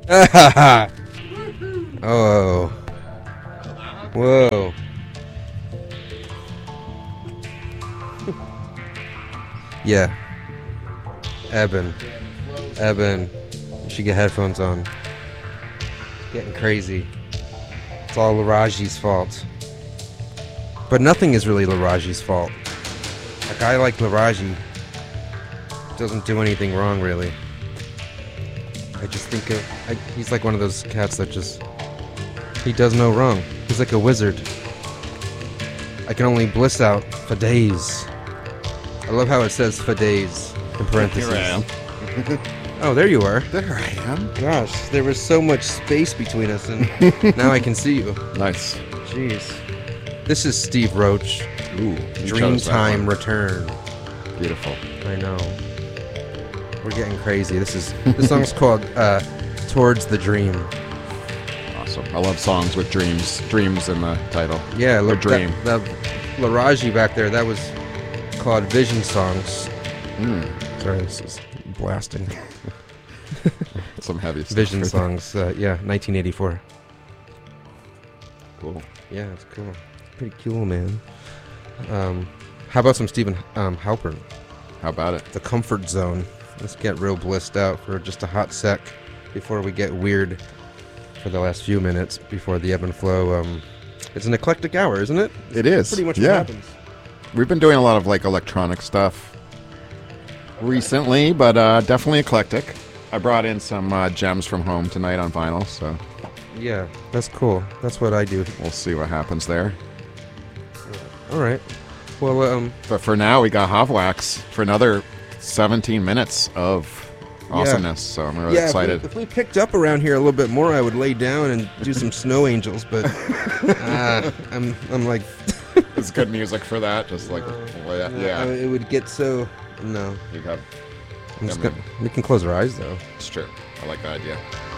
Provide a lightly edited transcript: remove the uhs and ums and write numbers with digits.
Oh. Whoa. Yeah. Eben. You should get headphones on. Getting crazy. It's all Laraji's fault. But nothing is really Laraji's fault. A guy like Laraji doesn't do anything wrong, really. I just think he's like one of those cats that just... He does no wrong. He's like a wizard. I can only bliss out for days. I love how it says for days in parentheses. Here I am. Oh, there you are. There I am. Gosh, there was so much space between us, and now I can see you. Nice. Jeez. This is Steve Roach. Ooh, you chose that Dreamtime one. Return. Beautiful. I know. We're getting crazy. This song's called Towards the Dream. Awesome. I love songs with dreams in the title. Yeah, Or dream. That Laraji back there, that was called Vision Songs. Sorry, this is blasting. Some heavy stuff. Vision Songs, 1984. Cool. Yeah, it's cool. Pretty cool, man. How about some Stephen Halpern? How about it? The Comfort Zone. Let's get real blissed out for just a hot sec before we get weird for the last few minutes before the ebb and flow. It's an eclectic hour, isn't it? It is. Pretty much yeah. what happens. We've been doing a lot of like electronic stuff recently, but definitely eclectic. I brought in some gems from home tonight on vinyl, so Yeah, that's cool. That's what I do. we'll see what happens there. All right. Well, But for now, we got Havwax for another 17 minutes of awesomeness, so I'm really excited. If we picked up around here a little bit more, I would lay down and do some Snow Angels, but I'm like... It's good music for that, just like, yeah. It would get so... No. You got, We can close our eyes, though. it's true. I like that idea.